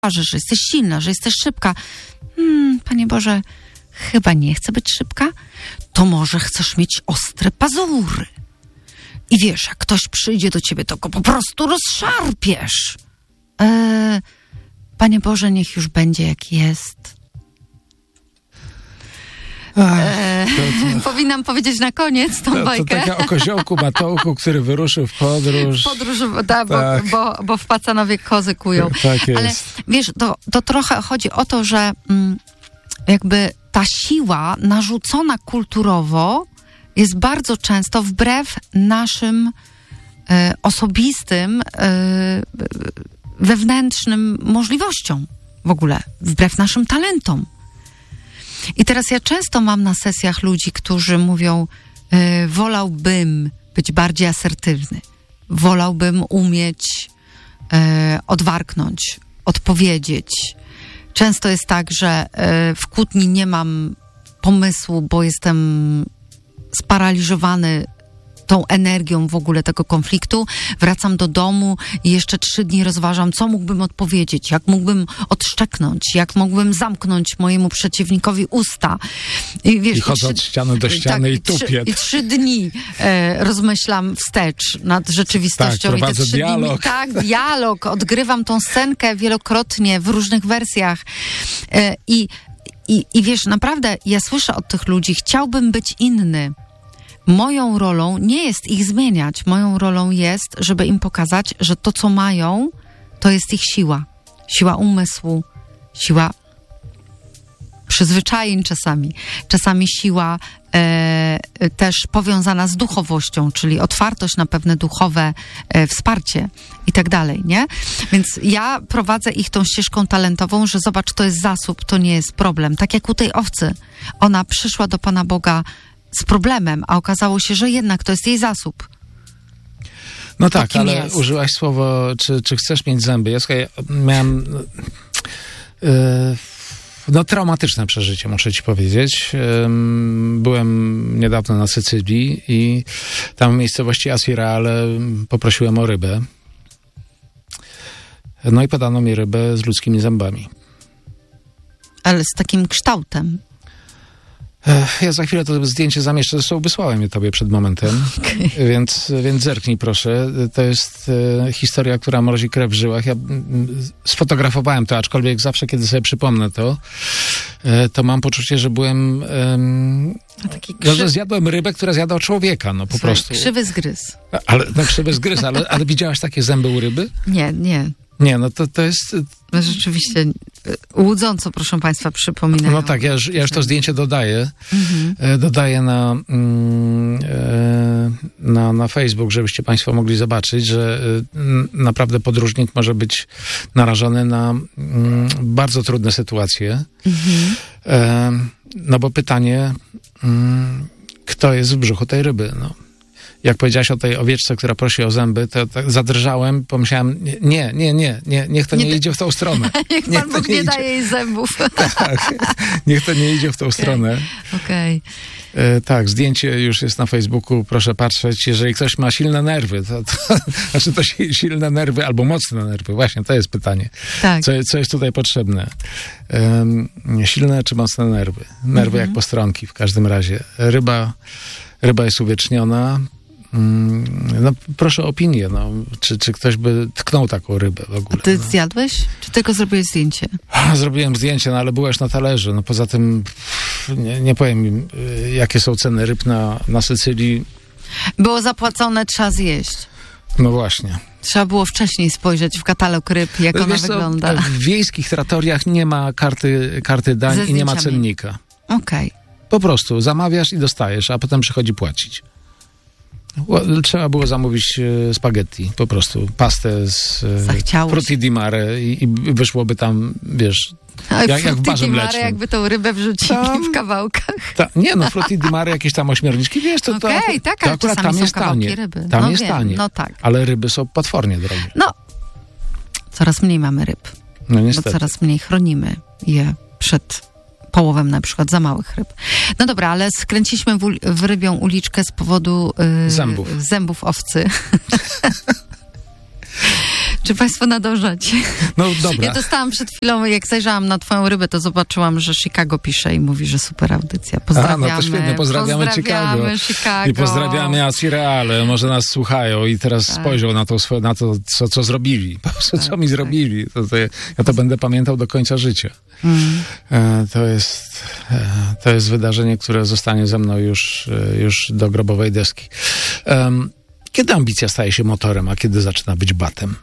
że jesteś silna, że jesteś szybka. Panie Boże, chyba nie chcę być szybka, to może chcesz mieć ostre pazury. I wiesz, jak ktoś przyjdzie do ciebie, to go po prostu rozszarpiesz. Panie Boże, niech już będzie jak jest. Powinnam powiedzieć na koniec tą bajkę. To taka o koziołku Matołku, który wyruszył w podróż. Tak. Bo w Pacanowie kozy kują. Tak jest. Ale wiesz, to trochę chodzi o to, że jakby ta siła narzucona kulturowo jest bardzo często wbrew naszym osobistym, wewnętrznym możliwościom w ogóle, wbrew naszym talentom. I teraz ja często mam na sesjach ludzi, którzy mówią, wolałbym być bardziej asertywny, wolałbym umieć odwarknąć, odpowiedzieć. Często jest tak, że w kłótni nie mam pomysłu, bo jestem sparaliżowany tą energią w ogóle tego konfliktu. Wracam do domu i jeszcze 3 dni rozważam, co mógłbym odpowiedzieć, jak mógłbym odszczeknąć, jak mógłbym zamknąć mojemu przeciwnikowi usta. I chodzę od ściany do ściany i tupię. I 3 dni rozmyślam wstecz nad rzeczywistością. Tak, prowadzę dialog. Dialog. Odgrywam tą scenkę wielokrotnie w różnych wersjach. I wiesz, naprawdę ja słyszę od tych ludzi, chciałbym być inny. Moją rolą nie jest ich zmieniać. Moją rolą jest, żeby im pokazać, że to, co mają, to jest ich siła. Siła umysłu, siła przyzwyczajeń czasami. Czasami siła też powiązana z duchowością, czyli otwartość na pewne duchowe wsparcie i tak dalej, nie? Więc ja prowadzę ich tą ścieżką talentową, że zobacz, to jest zasób, to nie jest problem. Tak jak u tej owcy. Ona przyszła do Pana Boga z problemem, a okazało się, że jednak to jest jej zasób. No tak, ale jest. Użyłaś słowo, czy chcesz mieć zęby. Ja miałem traumatyczne przeżycie, muszę ci powiedzieć. Byłem niedawno na Sycylii i tam w miejscowości Asirale poprosiłem o rybę. No i podano mi rybę z ludzkimi zębami. Ale z takim kształtem. Ja za chwilę to zdjęcie zamieszczę, zresztą wysłałem je tobie przed momentem, okay. Więc zerknij proszę. To jest historia, która mrozi krew w żyłach. Ja sfotografowałem to, aczkolwiek zawsze, kiedy sobie przypomnę to mam poczucie, że byłem... że zjadłem rybę, która zjadła człowieka, no po prostu. Krzywy zgryz. Krzywy zgryz, ale widziałaś takie zęby u ryby? Nie. Nie, no to jest... No rzeczywiście łudząco, proszę Państwa, przypominają. No tak, ja już to zdjęcie dodaję. Dodaję na Facebook, żebyście Państwo mogli zobaczyć, że naprawdę podróżnik może być narażony na bardzo trudne sytuacje. No bo pytanie, kto jest w brzuchu tej ryby, no. Jak powiedziałaś o tej owieczce, która prosi o zęby, to tak zadrżałem, pomyślałem, niech to nie idzie w tą stronę. Niech Pan Bóg nie daje jej zębów. Tak, niech to nie idzie w tą stronę. Okej. Tak, zdjęcie już jest na Facebooku, proszę patrzeć. Jeżeli ktoś ma silne nerwy, znaczy to silne nerwy albo mocne nerwy, właśnie to jest pytanie. Tak. Co jest tutaj potrzebne? Silne czy mocne nerwy? Nerwy jak postronki w każdym razie. Ryba jest uwieczniona. No proszę o opinię, czy ktoś by tknął taką rybę w ogóle. A ty zjadłeś? Czy tylko zrobiłeś zdjęcie? Zrobiłem zdjęcie, ale byłeś na talerzu. No poza tym nie powiem, jakie są ceny ryb na Sycylii. Było zapłacone, trzeba zjeść. No właśnie. Trzeba było wcześniej spojrzeć w katalog ryb, jak ona wygląda. W wiejskich trattoriach nie ma karty dań i nie ma cennika. Okej. Po prostu zamawiasz i dostajesz, a potem przychodzi płacić. Trzeba było zamówić spaghetti, po prostu pastę z frutti di mare i wyszłoby tam, wiesz, jak w barze mlecznym. Jakby tą rybę wrzucili w kawałkach. Frutti di mare, jakieś tam ośmiorniczki, wiesz, to akurat tam jest tanie. Ryby. Tam jest tanie. No tak. Ale ryby są potwornie drogie. No, coraz mniej mamy ryb. No niestety. Bo coraz mniej chronimy je przed połowem na przykład za małych ryb. No dobra, ale skręciliśmy w rybią uliczkę z powodu zębów owcy. Czy państwo nadążacie? No dobra. Ja dostałam przed chwilą, jak zajrzałam na twoją rybę, to zobaczyłam, że Chicago pisze i mówi, że super audycja. Pozdrawiamy. No to świetnie, pozdrawiamy Chicago. I pozdrawiamy Acireale. Może nas słuchają i teraz spojrzą na to, co zrobili. Co mi zrobili. Ja to będę pamiętał do końca życia. To jest wydarzenie, które zostanie ze mną już do grobowej deski. Kiedy ambicja staje się motorem, a kiedy zaczyna być batem?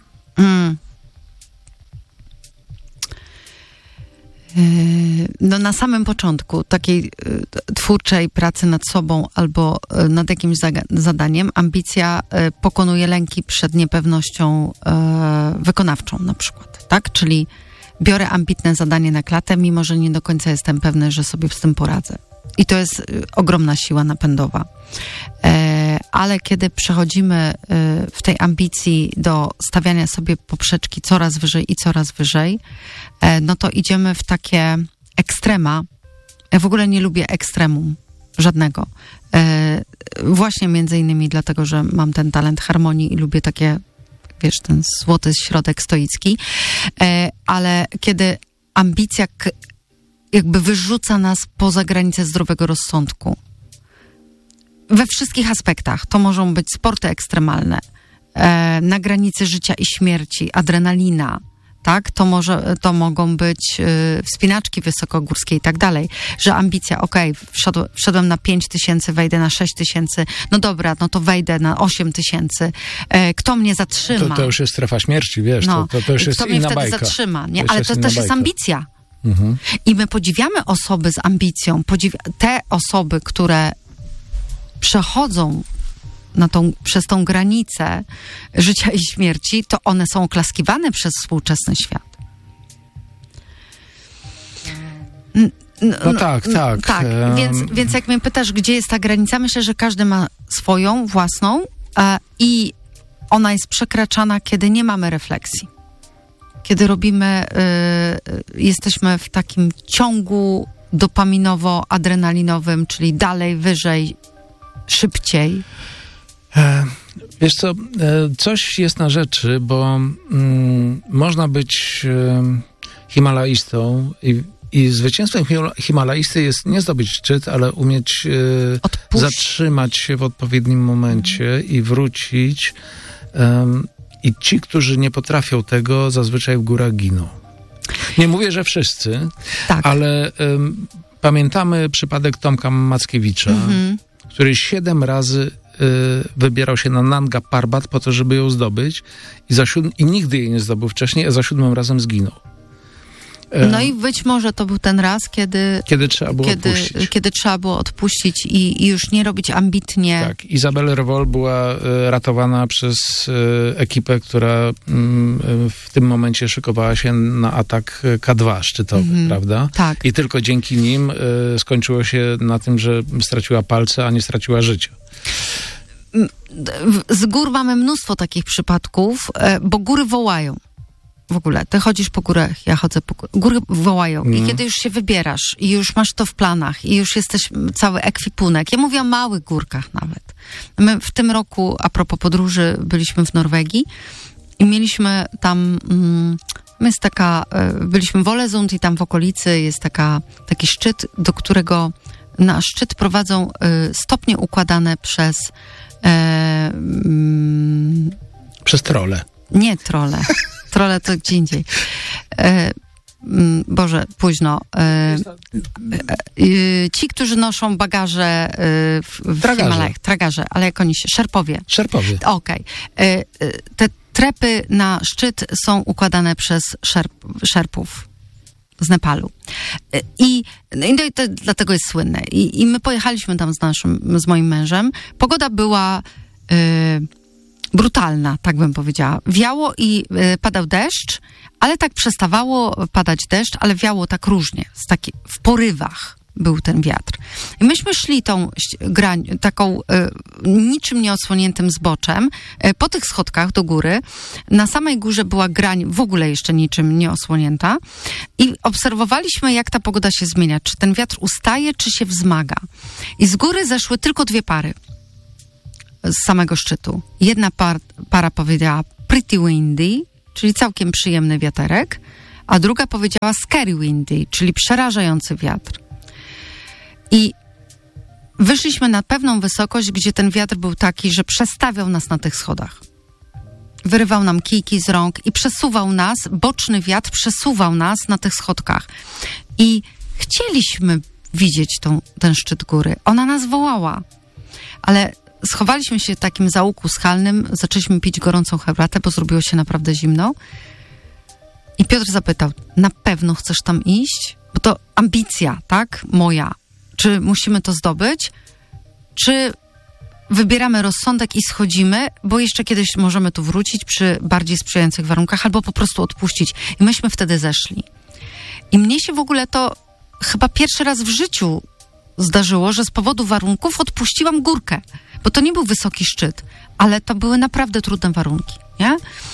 No na samym początku takiej twórczej pracy nad sobą albo nad jakimś zadaniem ambicja pokonuje lęki przed niepewnością wykonawczą na przykład, tak? Czyli biorę ambitne zadanie na klatę, mimo że nie do końca jestem pewny, że sobie z tym poradzę. I to jest ogromna siła napędowa. Ale kiedy przechodzimy w tej ambicji do stawiania sobie poprzeczki coraz wyżej, no to idziemy w takie ekstrema. Ja w ogóle nie lubię ekstremum żadnego. Właśnie między innymi dlatego, że mam ten talent harmonii i lubię takie, wiesz, ten złoty środek stoicki. Ale kiedy ambicja jakby wyrzuca nas poza granicę zdrowego rozsądku, we wszystkich aspektach. To mogą być sporty ekstremalne, na granicy życia i śmierci, adrenalina, tak? To mogą być wspinaczki wysokogórskie i tak dalej, że ambicja, wszedłem na 5000, wejdę na 6000, no dobra, no to wejdę na 8000, kto mnie zatrzyma? To już jest strefa śmierci, wiesz, to już jest inna bajka. Kto mnie wtedy zatrzyma, nie? Ale to też jest ambicja. I my podziwiamy osoby z ambicją, te osoby, które przechodzą przez tą granicę życia i śmierci, to one są oklaskiwane przez współczesny świat. Tak. Więc jak mnie pytasz, gdzie jest ta granica, myślę, że każdy ma swoją, własną i ona jest przekraczana, kiedy nie mamy refleksji. Kiedy jesteśmy w takim ciągu dopaminowo-adrenalinowym, czyli dalej, wyżej, szybciej. Wiesz co, coś jest na rzeczy, bo można być himalaistą i zwycięstwem himalaisty jest nie zdobyć szczyt, ale umieć zatrzymać się w odpowiednim momencie i wrócić. I ci, którzy nie potrafią tego, zazwyczaj w górach giną. Nie mówię, że wszyscy, ale pamiętamy przypadek Tomka Mackiewicza, który 7 razy wybierał się na Nanga Parbat po to, żeby ją zdobyć i nigdy jej nie zdobył wcześniej, a za 7 razem zginął. No i być może to był ten raz, kiedy trzeba było odpuścić i już nie robić ambitnie. Tak, Izabela Revol była ratowana przez ekipę, która w tym momencie szykowała się na atak K2 szczytowy, prawda? Tak. I tylko dzięki nim skończyło się na tym, że straciła palce, a nie straciła życia. Z gór mamy mnóstwo takich przypadków, bo góry wołają. W ogóle, ty chodzisz po górach, ja chodzę po górach. Góry wołają. I kiedy już się wybierasz i już masz to w planach i już jesteś cały ekwipunek. Ja mówię o małych górkach nawet. My w tym roku, a propos podróży, byliśmy w Norwegii i mieliśmy tam, byliśmy w Ålesund i tam w okolicy jest taki szczyt, do którego na szczyt prowadzą stopnie układane przez trolle. Nie trolle. Trolle to gdzie indziej. Boże, późno. Ci, którzy noszą bagaże w Himalajach, tragarze, ale jak oni się... Szerpowie. Okej. Te trepy na szczyt są układane przez szerpów z Nepalu. I to dlatego jest słynne. I my pojechaliśmy tam z moim mężem. Pogoda była brutalna, tak bym powiedziała. Wiało i padał deszcz, ale tak przestawało padać deszcz, ale wiało tak różnie, w porywach był ten wiatr. I myśmy szli tą taką niczym nieodsłoniętym zboczem po tych schodkach do góry. Na samej górze była grań w ogóle jeszcze niczym nieosłonięta i obserwowaliśmy, jak ta pogoda się zmienia. Czy ten wiatr ustaje, czy się wzmaga. I z góry zeszły tylko 2 pary z samego szczytu. Jedna para powiedziała pretty windy, czyli całkiem przyjemny wiaterek, a druga powiedziała scary windy, czyli przerażający wiatr. I wyszliśmy na pewną wysokość, gdzie ten wiatr był taki, że przestawiał nas na tych schodach. Wyrywał nam kijki z rąk i przesuwał nas, boczny wiatr przesuwał nas na tych schodkach. I chcieliśmy widzieć ten szczyt góry. Ona nas wołała, ale schowaliśmy się w takim zaułku schalnym, zaczęliśmy pić gorącą herbatę, bo zrobiło się naprawdę zimno. I Piotr zapytał, na pewno chcesz tam iść? Bo to ambicja, tak? Moja. Czy musimy to zdobyć? Czy wybieramy rozsądek i schodzimy, bo jeszcze kiedyś możemy tu wrócić przy bardziej sprzyjających warunkach, albo po prostu odpuścić. I myśmy wtedy zeszli. I mnie się w ogóle to chyba pierwszy raz w życiu zdarzyło, że z powodu warunków odpuściłam górkę. Bo to nie był wysoki szczyt, ale to były naprawdę trudne warunki, nie?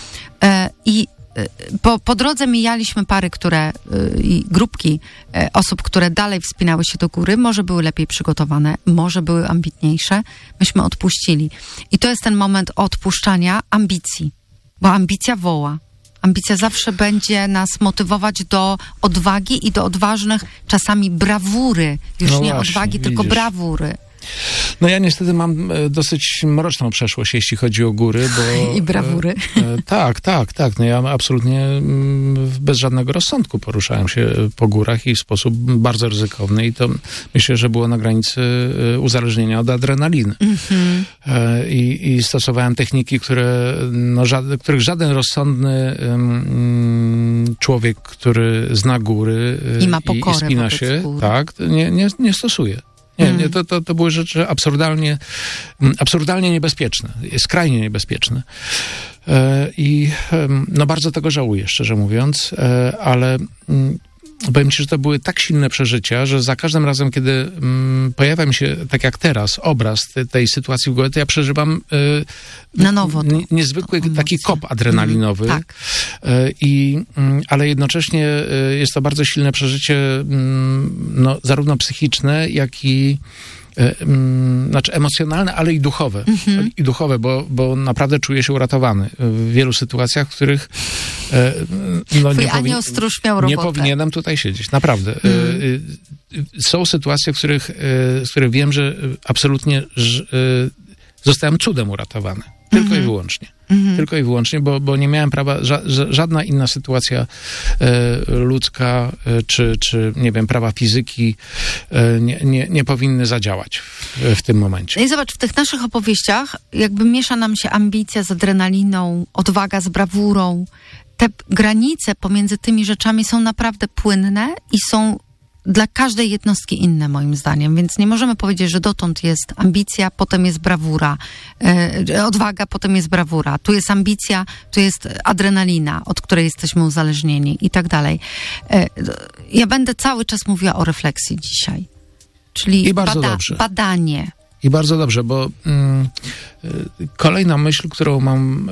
I po drodze mijaliśmy pary, i grupki osób, które dalej wspinały się do góry. Może były lepiej przygotowane, może były ambitniejsze. Myśmy odpuścili. I to jest ten moment odpuszczania ambicji, bo ambicja woła. Ambicja zawsze będzie nas motywować do odwagi i do odważnych, czasami brawury. Już nie właśnie, odwagi, tylko brawury. No ja niestety mam dosyć mroczną przeszłość, jeśli chodzi o góry, bo... I brawury. Tak. No ja absolutnie bez żadnego rozsądku poruszałem się po górach i w sposób bardzo ryzykowny i to myślę, że było na granicy uzależnienia od adrenaliny. Mm-hmm. I stosowałem techniki, których żaden rozsądny człowiek, który zna góry i ma pokorę, i spina się, tak, nie stosuje. Nie, to były rzeczy absurdalnie niebezpieczne, skrajnie niebezpieczne. I no bardzo tego żałuję, szczerze mówiąc, ale powiem ci, że to były tak silne przeżycia, że za każdym razem, kiedy pojawia mi się, tak jak teraz, obraz tej sytuacji w głowie, to ja przeżywam na nowo niezwykły taki kop adrenalinowy. Tak. Ale jednocześnie jest to bardzo silne przeżycie, no, zarówno psychiczne, jak i znaczy emocjonalne, ale i duchowe. Mm-hmm. I duchowe, bo naprawdę czuję się uratowany w wielu sytuacjach, w których anioł stróż miał robotę. Nie powinienem tutaj siedzieć. Naprawdę. Są sytuacje, w których wiem, że absolutnie zostałem cudem uratowany. Tylko i wyłącznie. Tylko i wyłącznie, bo nie miałem prawa, żadna inna sytuacja ludzka, czy nie wiem, prawa fizyki nie powinny zadziałać w tym momencie. No i zobacz, w tych naszych opowieściach jakby miesza nam się ambicja z adrenaliną, odwaga z brawurą. Te granice pomiędzy tymi rzeczami są naprawdę płynne i są dla każdej jednostki inne, moim zdaniem, więc nie możemy powiedzieć, że dotąd jest ambicja, potem jest brawura, odwaga, potem jest brawura, tu jest ambicja, tu jest adrenalina, od której jesteśmy uzależnieni i tak dalej. Ja będę cały czas mówiła o refleksji dzisiaj, czyli badanie. I bardzo dobrze, bo kolejna myśl, którą mam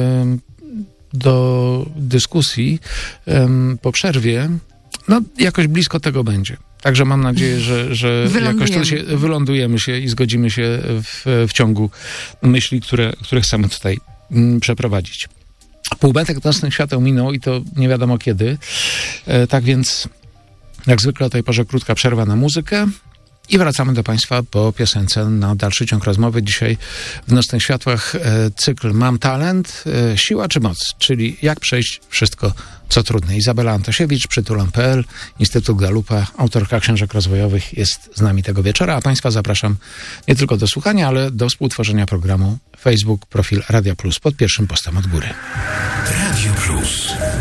do dyskusji po przerwie, no, jakoś blisko tego będzie. Także mam nadzieję, że jakoś to wylądujemy się i zgodzimy się w ciągu myśli, które chcemy tutaj przeprowadzić. Półmetek nocnych świateł minął i to nie wiadomo kiedy. Tak więc, jak zwykle o tej porze krótka przerwa na muzykę i wracamy do Państwa po piosence na dalszy ciąg rozmowy. Dzisiaj w Nocnych Światłach cykl Mam talent, siła czy moc, czyli jak przejść wszystko, co trudne. Izabela Antosiewicz, Przytulam.pl, Instytut Galupa, autorka książek rozwojowych, jest z nami tego wieczora, a Państwa zapraszam nie tylko do słuchania, ale do współtworzenia programu Facebook, profil Radia Plus pod pierwszym postem od góry. Radio Plus.